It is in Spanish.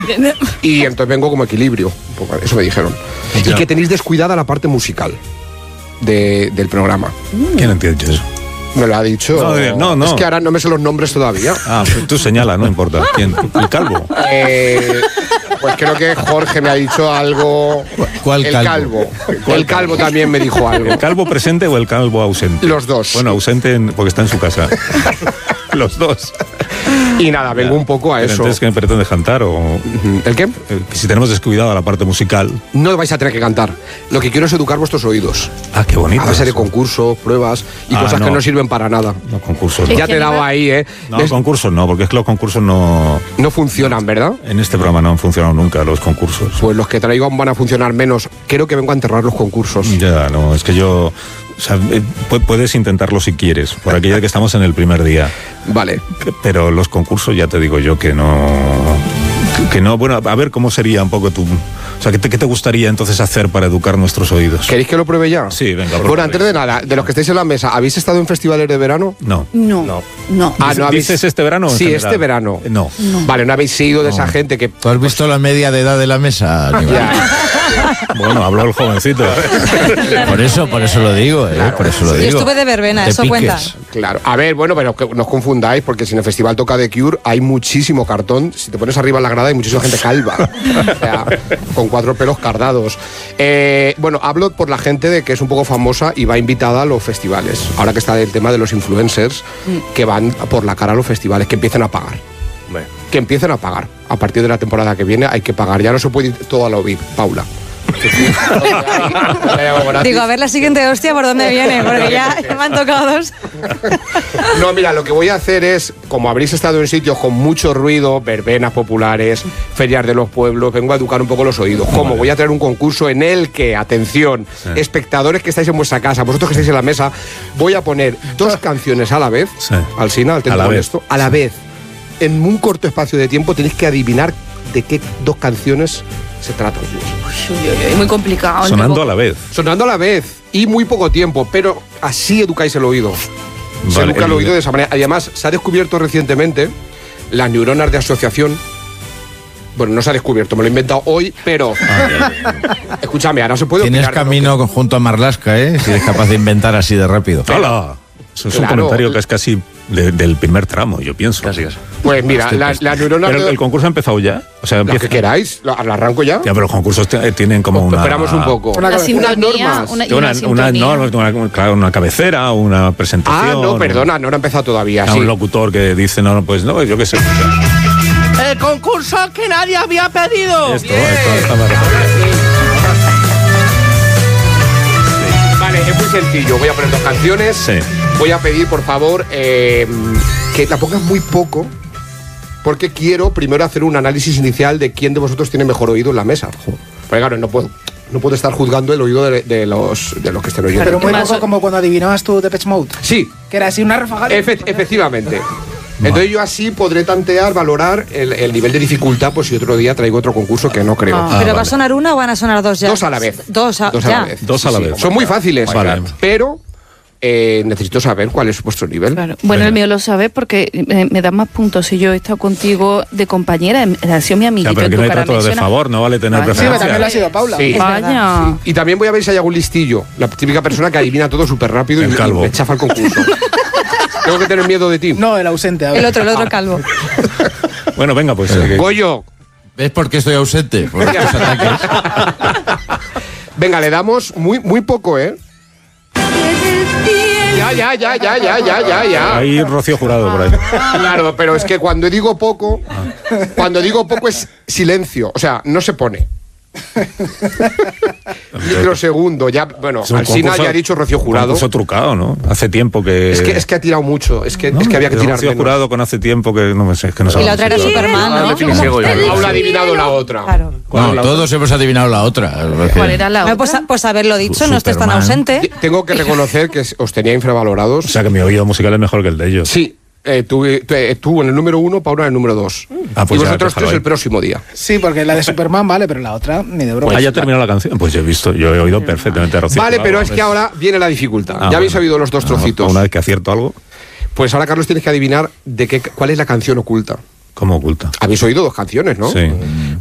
Y entonces vengo como equilibrio, eso me dijeron. Ya. Y que tenéis descuidada la parte musical del programa. ¿Quién entiende eso? Me lo ha dicho. No. Es que ahora no me sé los nombres todavía. Ah, pues tú señala, no importa. ¿Quién? ¿El calvo? Pues creo que Jorge me ha dicho algo. ¿Cuál El calvo? calvo. El calvo también me dijo algo. ¿El calvo presente o el calvo ausente? Los dos. Bueno, ausente porque está en su casa. Los dos. Y nada, vengo un poco a Pero eso. entonces, ¿qué me pretendes cantar? O, ¿El qué? que si tenemos descuidada la parte musical. No vais a tener que cantar. Lo que quiero es educar vuestros oídos. Ah, qué bonito. A base de eso. concursos, pruebas y cosas que no sirven para nada. No, concursos no. Ya te he dado ahí, ¿eh? No, concursos no, porque es que los concursos no... No funcionan, ¿verdad? En este programa no han funcionado nunca los concursos. Pues los que traigo van a funcionar menos. Creo que vengo a enterrar los concursos. Ya, no, es que yo... O sea, puedes intentarlo si quieres, por aquello de que estamos en el primer día. Vale. Pero los concursos ya te digo yo que no... Bueno, a ver cómo sería un poco tu... O sea, ¿qué te gustaría entonces hacer para educar nuestros oídos? ¿Queréis que lo pruebe ya? Sí, venga, Bueno, prueba. antes de nada, de los que estáis en la mesa, ¿habéis estado en festivales de verano? No. No. Ah, ¿no habéis... ¿Dices este verano o en Sí, general? este verano. No. Vale, ¿no habéis sido de esa gente que... ¿Tú has visto la media de edad de la mesa, Aníbal? Bueno, habló el jovencito. Por eso lo digo, por eso lo Yo digo. estuve de verbena, Te eso piques. cuenta. Claro. A ver, bueno, pero que no os confundáis, porque si en el festival toca The Cure, hay muchísimo cartón. Si te pones arriba en la grada, hay muchísima gente calva. O sea, con 4 pelos cardados. Bueno, hablo por la gente de que es un poco famosa y va invitada a los festivales. Ahora que está el tema de los influencers que van por la cara a los festivales, que empiecen a pagar. Que empiecen a pagar. A partir de la temporada que viene hay que pagar. Ya no se puede ir todo a lo VIP, Paula. Digo, a ver la siguiente hostia por dónde viene, porque ya me han tocado dos. No, mira, lo que voy a hacer es, como habréis estado en sitios con mucho ruido, verbenas populares, ferias de los pueblos, vengo a educar un poco los oídos. ¿Cómo? Voy a traer un concurso en el que, atención, espectadores que estáis en vuestra casa, vosotros que estáis en la mesa, voy a poner 2 canciones a la vez, Alsina, al A la vez. esto, a la vez. En un corto espacio de tiempo tenéis que adivinar de qué 2 canciones se tratan. Muy complicado. Sonando a la vez. Sonando a la vez y muy poco tiempo, pero así educáis el oído. Se Vale, educa el oído de esa manera. Además, se ha descubierto recientemente las neuronas de asociación. Bueno, no se ha descubierto, me lo he inventado hoy, pero... Escúchame, ahora se puede Tienes opinar de lo camino junto a Marlaska, si eres capaz de inventar así de rápido. ¡Hala! Eso es un Claro. comentario que es casi del primer tramo, yo pienso. que... Pues mira, las neuronas... Pero el concurso ha empezado ya. O sea, Lo empieza... que queráis, ¿lo arranco ya? Ya, pero los concursos tienen como una... Esperamos un poco. Una Unas sintonía, normas. una cabecera, una presentación. Ah, no, perdona, no ha empezado todavía. A Sí. un locutor que dice, no, pues no, yo qué sé. El concurso que nadie había pedido. Esto me refería. Vale, es muy sencillo. Voy a poner 2 canciones. Sí. Voy a pedir, por favor, que la pongas muy poco, porque quiero primero hacer un análisis inicial de quién de vosotros tiene mejor oído en la mesa. Porque claro, no puedo estar juzgando el oído de los que estén oyendo. Pero muy poco como cuando adivinabas tú Depeche Mode. Sí, Que era así una ráfaga. efectivamente. Entonces yo así podré tantear, valorar el nivel de dificultad, pues si otro día traigo otro concurso que no creo. ¿Pero va a sonar una o van a sonar 2 ya? 2 a la vez. Dos a la ya. vez. Dos a la vez. Son muy fáciles, Vale. pero necesito saber cuál es vuestro nivel. Claro. Bueno, el mío lo sabe porque me da más puntos si yo he estado contigo de compañera, ha sido mi Ya, amiguito pero en que tu no hay cara. trato de menciona- favor, no vale tener Vale. Sí, pero también lo ha preferencia. sido Paula. Sí. Vaya. Y también voy a ver si hay algún listillo. La típica persona que adivina todo súper rápido y El calvo. me chafa el concurso. Tengo que tener miedo de ti. No, el ausente. El otro calvo. Bueno, venga, pues... Goyo. ¿Ves por qué estoy ausente? Por estos ataques. Venga, le damos muy poco, ¿eh? Ya. Hay Rocío Jurado por ahí. Claro, pero es que cuando digo poco es silencio. O sea, no se pone. Microsegundo, ya, bueno, Es un Alsina concurso- ya ha dicho Rocío Jurado. Concurso trucado, ¿no? Hace tiempo que... Es que ha tirado mucho, es que No, había que tirar Rocío menos. Jurado con hace tiempo que no me sé, es que no Y sabemos. la otra era Superman, ¿no? Paula ha adivinado la otra. Claro. No, todos hemos adivinado la otra. ¿Cuál era la Pues, otra? pues haberlo dicho, no estés tan Superman. ausente. Tengo que reconocer que os tenía infravalorados. O sea, que mi oído musical es mejor que el de ellos. Sí, tú en el número 1, Paula en el número 2. Ah, pues y ya, vosotros déjalo 3 ahí. el próximo día. Sí, porque la de Superman vale, pero la otra ni de broma. Ah, ya terminó la canción. Pues yo he oído perfectamente a Rocío Vale, Jurado. pero es que ahora viene la dificultad. Ah, Ya habéis bueno. oído los 2 trocitos. Una vez que acierto algo. Pues ahora, Carlos, tienes que adivinar cuál es la canción oculta. ¿Cómo oculta? Habéis oído 2 canciones, ¿no? Sí.